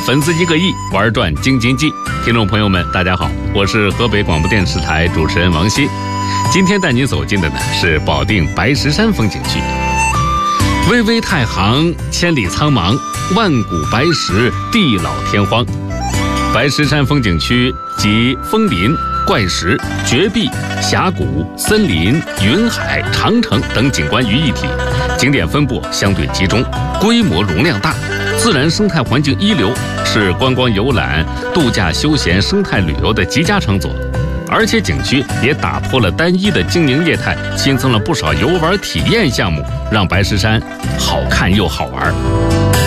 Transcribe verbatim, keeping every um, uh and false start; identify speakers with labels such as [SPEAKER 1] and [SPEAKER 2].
[SPEAKER 1] 粉丝一个亿，玩转京津冀。听众朋友们，大家好，我是河北广播电视台主持人王鑫。今天带您走进的呢是保定白石山风景区。巍巍太行，千里苍茫，万古白石，地老天荒。白石山风景区集枫林、怪石、绝壁、峡谷、森林、云海、长城等景观于一体，景点分布相对集中，规模容量大，自然生态环境一流，是观光游览、度假休闲、生态旅游的极佳场所。而且景区也打破了单一的经营业态，新增了不少游玩体验项目，让白石山好看又好玩。